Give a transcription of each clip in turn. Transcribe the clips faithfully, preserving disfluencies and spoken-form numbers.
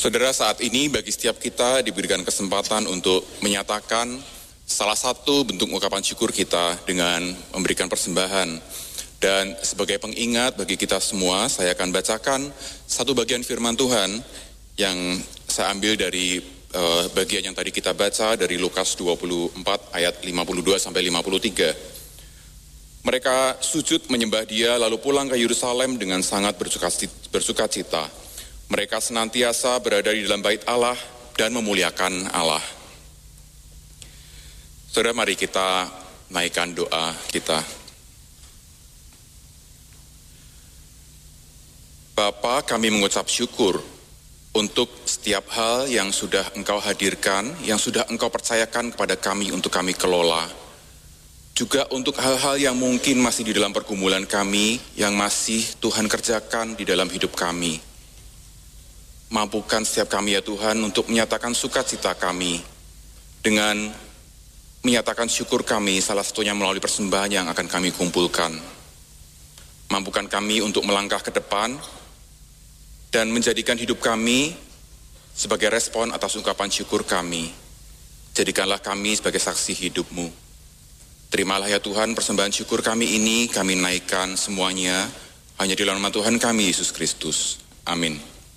Saudara, saat ini bagi setiap kita diberikan kesempatan untuk menyatakan salah satu bentuk ungkapan syukur kita dengan memberikan persembahan. Dan sebagai pengingat bagi kita semua, saya akan bacakan satu bagian firman Tuhan yang saya ambil dari uh, bagian yang tadi kita baca dari Lukas dua puluh empat ayat lima puluh dua sampai lima puluh tiga. Mereka sujud menyembah Dia lalu pulang ke Yerusalem dengan sangat bersuka cita. Mereka senantiasa berada di dalam bait Allah dan memuliakan Allah. Saudara, mari kita naikkan doa kita. Bapa, kami mengucap syukur untuk setiap hal yang sudah Engkau hadirkan, yang sudah Engkau percayakan kepada kami untuk kami kelola. Juga untuk hal-hal yang mungkin masih di dalam pergumulan kami, yang masih Tuhan kerjakan di dalam hidup kami. Mampukan setiap kami ya Tuhan untuk menyatakan sukacita kami dengan menyatakan syukur kami, salah satunya melalui persembahan yang akan kami kumpulkan. Mampukan kami untuk melangkah ke depan dan menjadikan hidup kami sebagai respon atas ungkapan syukur kami. Jadikanlah kami sebagai saksi hidup-Mu. Terimalah ya Tuhan persembahan syukur kami ini, kami naikkan semuanya hanya di dalam nama Tuhan kami Yesus Kristus. Amin.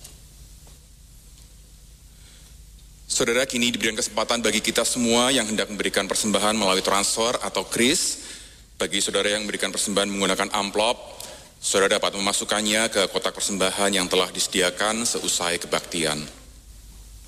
Saudara, kini diberikan kesempatan bagi kita semua yang hendak memberikan persembahan melalui transfer atau kris. Bagi saudara yang memberikan persembahan menggunakan amplop, saudara dapat memasukkannya ke kotak persembahan yang telah disediakan seusai kebaktian.